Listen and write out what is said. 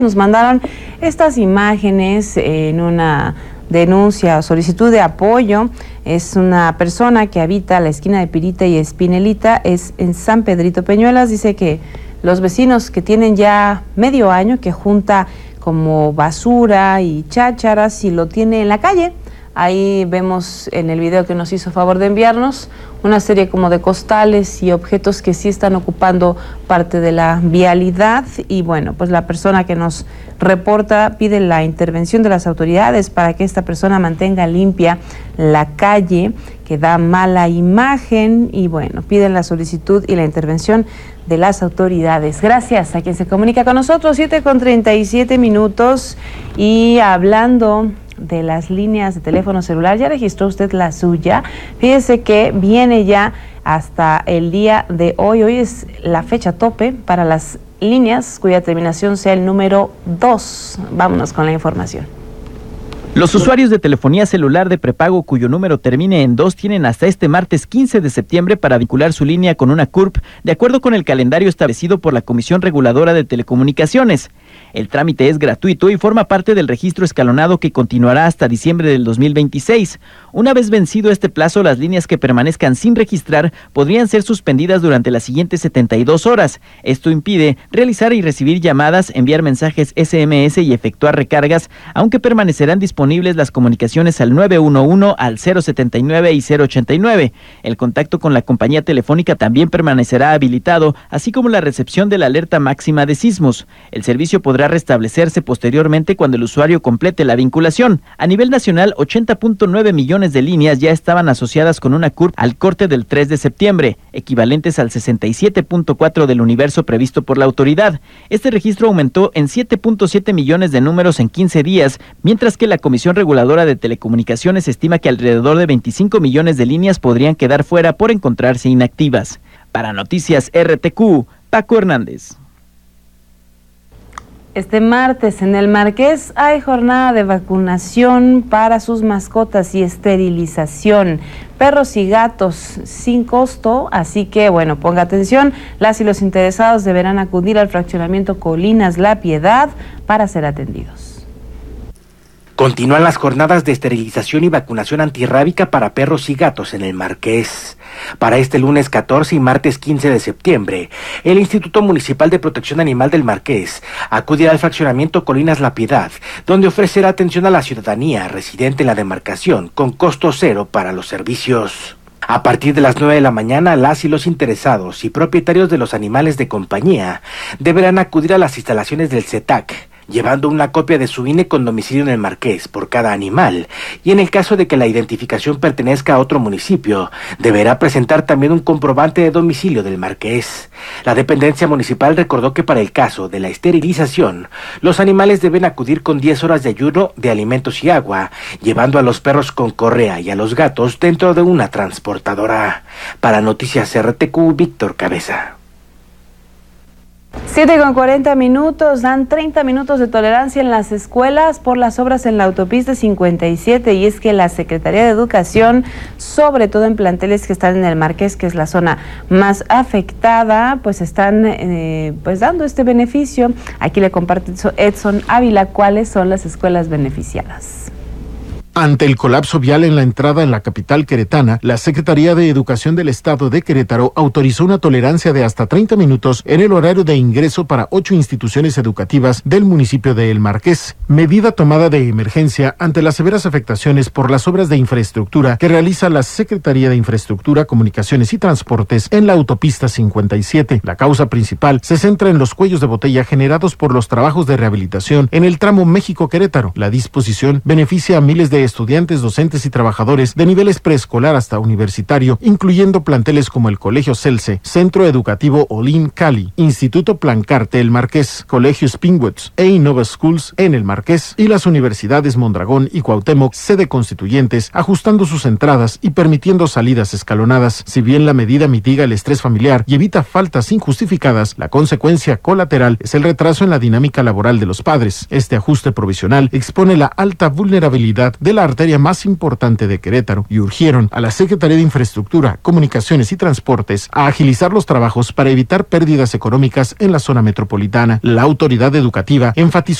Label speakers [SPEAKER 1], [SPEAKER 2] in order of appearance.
[SPEAKER 1] Nos mandaron estas imágenes en una denuncia o solicitud de apoyo. Es una persona que habita la esquina de Pirita y Espinelita, es en San Pedrito Peñuelas. Dice que los vecinos que tienen ya medio año que junta como basura y chácharas y lo tiene en la calle. Ahí vemos en el video que nos hizo favor de enviarnos una serie como de costales y objetos que sí están ocupando parte de la vialidad. Y bueno, pues la persona que nos reporta pide la intervención de las autoridades para que esta persona mantenga limpia la calle, que da mala imagen, y bueno, piden la solicitud y la intervención de las autoridades. Gracias a quien se comunica con nosotros, 7:37. Y hablando de las líneas de teléfono celular, ¿ya registró usted la suya? Fíjese que viene ya hasta el día de hoy. Hoy es la fecha tope para las líneas cuya terminación sea el número 2. Vámonos con la información.
[SPEAKER 2] Los usuarios de telefonía celular de prepago cuyo número termine en 2 tienen hasta este martes 15 de septiembre para vincular su línea con una CURP, de acuerdo con el calendario establecido por la Comisión Reguladora de Telecomunicaciones. El trámite es gratuito y forma parte del registro escalonado que continuará hasta diciembre del 2026. Una vez vencido este plazo, las líneas que permanezcan sin registrar podrían ser suspendidas durante las siguientes 72 horas. Esto impide realizar y recibir llamadas, enviar mensajes SMS y efectuar recargas, aunque permanecerán disponibles las comunicaciones al 911, al 079 y 089. El contacto con la compañía telefónica también permanecerá habilitado, así como la recepción de la alerta máxima de sismos. El servicio podrá restablecerse posteriormente cuando el usuario complete la vinculación. A nivel nacional, 80.9 millones de líneas ya estaban asociadas con una CURP al corte del 3 de septiembre, equivalentes al 67.4 del universo previsto por la autoridad. Este registro aumentó en 7.7 millones de números en 15 días, mientras que la Comisión Reguladora de Telecomunicaciones estima que alrededor de 25 millones de líneas podrían quedar fuera por encontrarse inactivas. Para Noticias RTQ, Paco Hernández.
[SPEAKER 1] Este martes en el Marqués hay jornada de vacunación para sus mascotas y esterilización. Perros y gatos sin costo, así que bueno, ponga atención. Las y los interesados deberán acudir al fraccionamiento Colinas La Piedad para ser atendidos.
[SPEAKER 3] Continúan las jornadas de esterilización y vacunación antirrábica para perros y gatos en el Marqués. Para este lunes 14 y martes 15 de septiembre, el Instituto Municipal de Protección Animal del Marqués acudirá al fraccionamiento Colinas La Piedad, donde ofrecerá atención a la ciudadanía residente en la demarcación con costo cero para los servicios. A partir de las 9 de la mañana, las y los interesados y propietarios de los animales de compañía deberán acudir a las instalaciones del CETAC, llevando una copia de su INE con domicilio en el Marqués por cada animal, y en el caso de que la identificación pertenezca a otro municipio, deberá presentar también un comprobante de domicilio del Marqués. La dependencia municipal recordó que para el caso de la esterilización, los animales deben acudir con 10 horas de ayuno de alimentos y agua, llevando a los perros con correa y a los gatos dentro de una transportadora. Para Noticias RTQ, Víctor Cabeza.
[SPEAKER 1] 7:40, dan 30 minutos de tolerancia en las escuelas por las obras en la autopista 57, y es que la Secretaría de Educación, sobre todo en planteles que están en el Marqués, que es la zona más afectada, pues están dando este beneficio. Aquí le comparte Edson Ávila cuáles son las escuelas beneficiadas.
[SPEAKER 4] Ante el colapso vial en la entrada en la capital queretana, la Secretaría de Educación del Estado de Querétaro autorizó una tolerancia de hasta 30 minutos en el horario de ingreso para 8 instituciones educativas del municipio de El Marqués, medida tomada de emergencia ante las severas afectaciones por las obras de infraestructura que realiza la Secretaría de Infraestructura, Comunicaciones y Transportes en la autopista 57. La causa principal se centra en los cuellos de botella generados por los trabajos de rehabilitación en el tramo México-Querétaro. La disposición beneficia a miles de estudiantes, docentes y trabajadores de niveles preescolar hasta universitario, incluyendo planteles como el Colegio Celce, Centro Educativo Olin Cali, Instituto Plancarte El Marqués, Colegio Springwoods e Innova Schools en El Marqués, y las universidades Mondragón y Cuauhtémoc, sede constituyentes, ajustando sus entradas y permitiendo salidas escalonadas. Si bien la medida mitiga el estrés familiar y evita faltas injustificadas, la consecuencia colateral es el retraso en la dinámica laboral de los padres. Este ajuste provisional expone la alta vulnerabilidad de de la arteria más importante de Querétaro y urgieron a la Secretaría de Infraestructura, Comunicaciones y Transportes a agilizar los trabajos para evitar pérdidas económicas en la zona metropolitana. La autoridad educativa enfatizó